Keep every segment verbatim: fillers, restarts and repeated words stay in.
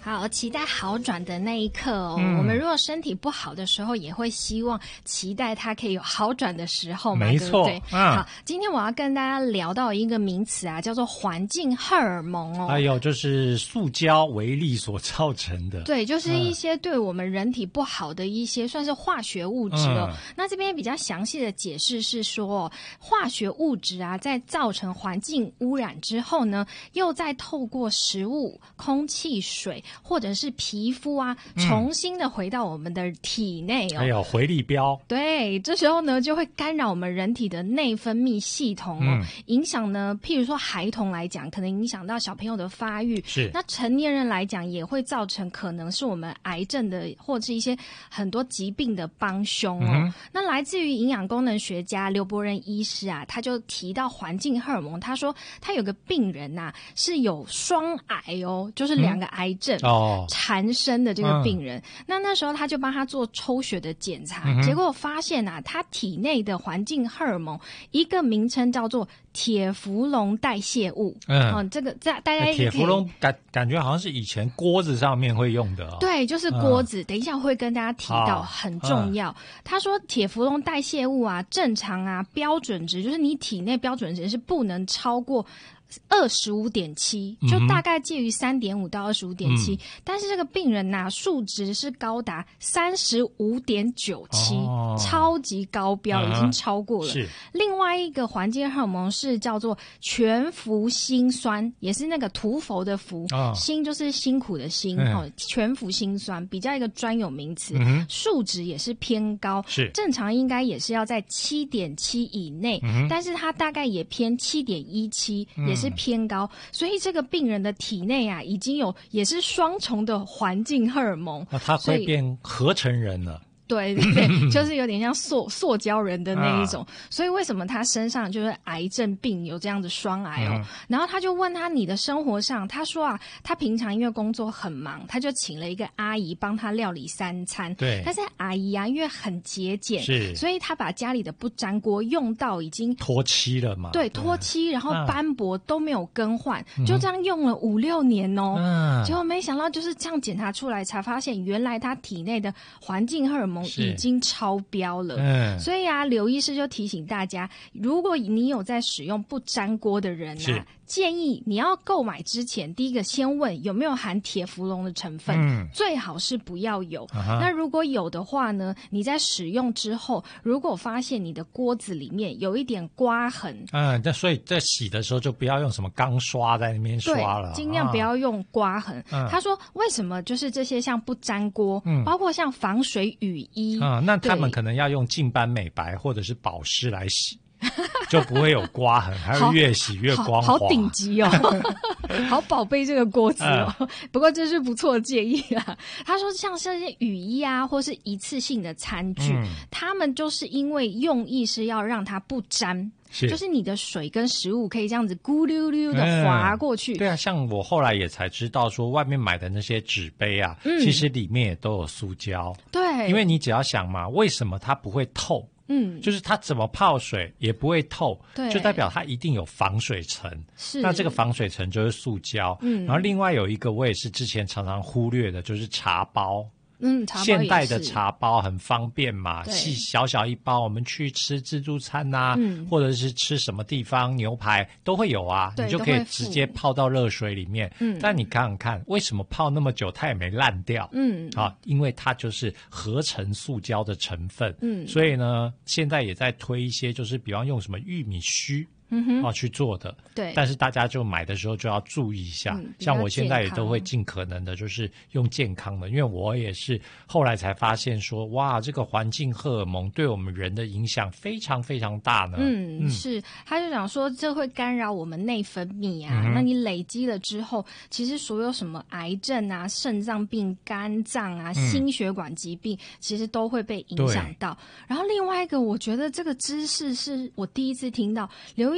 好，期待好转的那一刻哦。 嗯、 我们如果身体不好的时候，也会希望期待它可以有好转的时候嘛， 没错， 对不对？ 嗯、 好，今天我要跟大家聊到一个名词啊，叫做环境荷尔蒙哦。 还有就是塑胶微粒所造成的， 对，就是一些对我们人体不好的一些、嗯、算是化学物质哦。嗯、那这边比较详细的解释是说，化学物质啊，在造成环境污染之后呢，又再透过食物、空气、水。或者是皮肤啊，重新的回到我们的体内哦。 还有回力镖。 对，这时候呢就会干扰我们人体的内分泌系统哦，嗯、影响呢，譬如说孩童来讲，可能影响到小朋友的发育。 是。 那成年人来讲，也会造成可能是我们癌症的或者是一些很多疾病的帮凶哦。嗯、那来自于营养功能学家刘伯仁医师啊，他就提到环境荷尔蒙，他说他有个病人呐、啊、是有双癌哦，就是两个癌症。嗯哦，缠身的这个病人，嗯、那那时候他就帮他做抽血的检查，嗯、结果发现啊，他体内的环境荷尔蒙一个名称叫做铁氟龙代谢物。嗯，哦、这个这大家铁氟龙感感觉好像是以前锅子上面会用的、哦。 对，就是锅子。嗯、等一下会跟大家提到，很重要。嗯、他说铁氟龙代谢物啊，正常啊标准值就是你体内标准值是不能超过。二十五点七，就大概介于三点五到二十五点七，但是这个病人呐、啊，数值是高达三十五点九七，超级高标，已经超过了。是另外一个环境荷尔蒙是叫做全氟辛酸，也是那个涂氟的氟，哦、辛就是辛苦的辛，嗯、哦，全氟辛酸比较一个专有名词，嗯、数值也是偏高，是正常应该也是要在七点七以内，嗯、但是它大概也偏七点一七，也是。是偏高，所以这个病人的体内啊，已经有也是双重的环境荷尔蒙， 那他会变合成人了。 对对对，就是有点像塑塑胶人的那一种，啊、所以为什么他身上就是癌症病有这样的双癌哦？嗯、然后他就问他你的生活上，他说啊，他平常因为工作很忙，他就请了一个阿姨帮他料理三餐。对，但是阿姨啊，因为很节俭，是，所以他把家里的不粘锅用到已经脱漆了嘛？ 对，脱漆，然后斑驳都没有更换，啊、就这样用了五六年哦。嗯、结果没想到就是这样检查出来，才发现原来他体内的环境荷尔蒙已经超标了，嗯，所以啊，刘医师就提醒大家，如果你有在使用不粘锅的人啊，建议你要购买之前，第一个先问有没有含铁氟龙的成分，嗯，最好是不要有。啊、那如果有的话呢，你在使用之后，如果发现你的锅子里面有一点刮痕， 嗯，那所以在洗的时候就不要用什么钢刷在那边刷了， 尽量不要用刮痕。啊、他说为什么就是这些像不粘锅，嗯、包括像防水雨衣。 啊、嗯，那他们可能要用净斑美白或者是保湿来洗，就不会有刮痕，还会越洗越光滑。 好, 好顶级哦，好宝贝这个锅子哦。嗯、不过这是不错的建议啦。他说像这些雨衣啊，或是一次性的餐具，嗯、他们就是因为用意是要让它不沾。是就是你的水跟食物可以这样子咕溜溜的滑过去、嗯。 对啊，像我后来也才知道说，外面买的那些纸杯啊，嗯、其实里面也都有塑胶。对，因为你只要想嘛，为什么它不会透？嗯，就是它怎么泡水也不会透，对，就代表它一定有防水层。是，那这个防水层就是塑胶。嗯，然后另外有一个我也是之前常常忽略的，就是茶包。嗯，茶包现代的茶包很方便嘛，细小小一包，我们去吃自助餐呐、啊嗯，或者是吃什么地方牛排都会有啊，你就可以直接泡到热水里面。嗯，但你看看，为什么泡那么久它也没烂掉？嗯，啊，因为它就是合成塑胶的成分。嗯，所以呢，现在也在推一些，就是比方用什么玉米须。嗯哼，啊去做的，对，但是大家就买的时候就要注意一下，嗯、像我现在也都会尽可能的，就是用健康的，因为我也是后来才发现说，哇，这个环境荷尔蒙对我们人的影响非常非常大呢。 嗯，嗯是，他就讲说这会干扰我们内分泌啊，嗯、那你累积了之后，其实所有什么癌症啊、肾脏病、肝脏啊、嗯、心血管疾病，其实都会被影响到。然后另外一个，我觉得这个知识是我第一次听到，刘医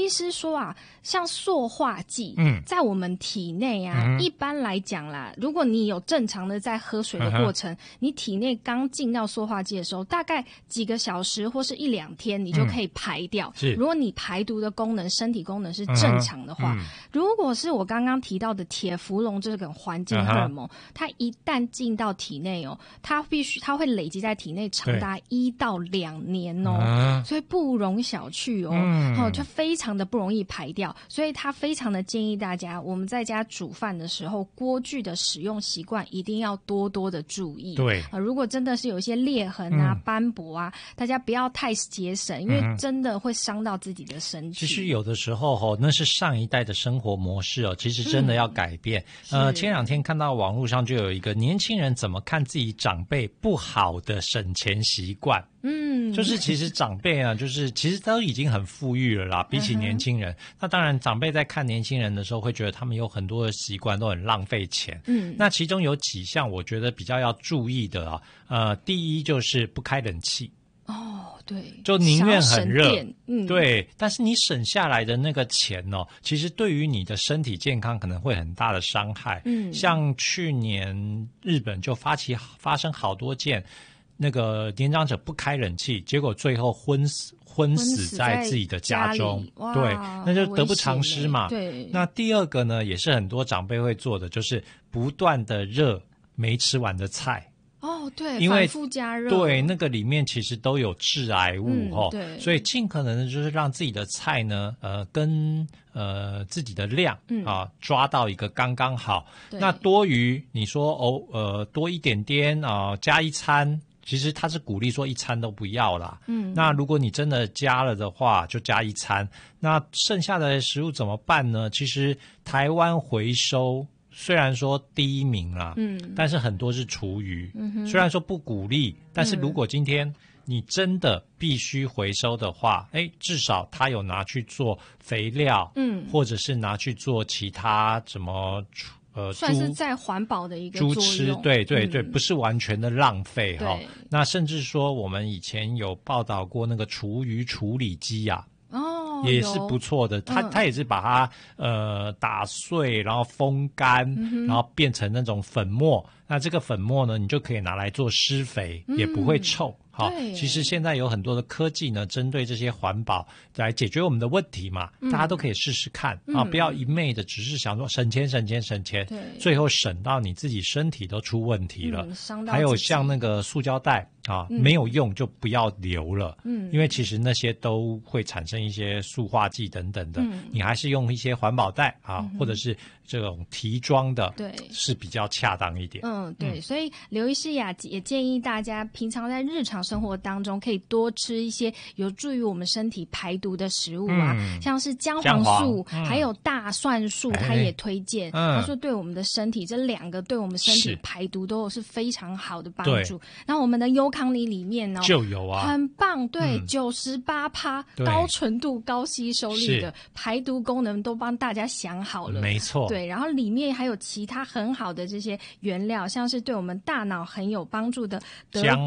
医师说啊，像塑化剂，嗯，在我们体内啊，嗯、一般来讲啦，如果你有正常的在喝水的过程，嗯、你体内刚进到塑化剂的时候，大概几个小时或是一两天，你就可以排掉。嗯、如果你排毒的功能、身体功能是正常的话，嗯、如果是我刚刚提到的铁氟龙这个环境荷尔蒙，嗯、它一旦进到体内哦，它必须它会累积在体内长达一到两年哦，嗯、所以不容小觑哦，嗯、哦，就非常的不容易排掉，所以他非常的建议大家，我们在家煮饭的时候，锅具的使用习惯一定要多多的注意。 对， 呃，如果真的是有一些裂痕啊、嗯、斑驳啊，大家不要太节省，因为真的会伤到自己的身体。 其实有的时候哦，那是上一代的生活模式哦，其实真的要改变。嗯、呃，前两天看到网络上就有一个年轻人怎么看自己长辈不好的省钱习惯。嗯，就是其实长辈啊，就是其实都已经很富裕了啦，比起年轻人。嗯、那当然，长辈在看年轻人的时候，会觉得他们有很多的习惯都很浪费钱。嗯，那其中有几项我觉得比较要注意的啊，呃，第一就是不开冷气。 哦，对， 就宁愿很热，嗯，对，但是你省下来的那个钱哦，其实对于你的身体健康可能会很大的伤害。嗯，像去年日本就发起发生好多件。那个年长者不开冷气，结果最后昏死昏死在自己的家中，对，那就得不偿失嘛。对，那第二个呢，也是很多长辈会做的，就是不断的热没吃完的菜。 哦，对， 因为反复加热， 对，那个里面其实都有致癌物、嗯、哦，对，所以尽可能的就是让自己的菜呢，呃，跟呃自己的量、嗯、啊抓到一个刚刚好。那多余你说哦，呃，多一点点啊，加一餐。其实他是鼓励说一餐都不要啦，嗯，那如果你真的加了的话，就加一餐。那剩下的食物怎么办呢？其实台湾回收虽然说第一名啦，嗯，但是很多是厨余，嗯哼，虽然说不鼓励，但是如果今天你真的必须回收的话，哎，至少它有拿去做肥料，嗯，或者是拿去做其他什么。呃， 算是在环保的一个作用， 猪吃，对对对，嗯、不是完全的浪费哈、哦。那甚至说，我们以前有报道过那个厨余处理机呀、啊，哦，也是不错的。它、嗯、它也是把它呃打碎，然后风干，嗯、然后变成那种粉末。那这个粉末呢，你就可以拿来做施肥，嗯、也不会臭。好，其实现在有很多的科技呢，针对这些环保来解决我们的问题嘛，嗯、大家都可以试试看、嗯、啊，不要一昧的只是想说省钱省钱省钱，最后省到你自己身体都出问题了。嗯、还有像那个塑胶袋啊，嗯、没有用就不要留了，嗯，因为其实那些都会产生一些塑化剂等等的，嗯、你还是用一些环保袋啊，嗯、或者是这种提装的，对，是比较恰当一点。 嗯，对，嗯、所以刘医师呀也建议大家平常在日常生活当中可以多吃一些有助于我们身体排毒的食物啊，嗯、像是姜黄素、嗯、还有大蒜素，他也推荐。他说对我们的身体这两个对我们身体排毒都是非常好的帮助。那我们的优康里里面呢、哦， 就有啊， 很棒，对，九十八趴高纯度、高吸收率的排毒功能都帮大家想好了， 没错。 对，然后里面还有其他很好的这些原料，像是对我们大脑很有帮助的德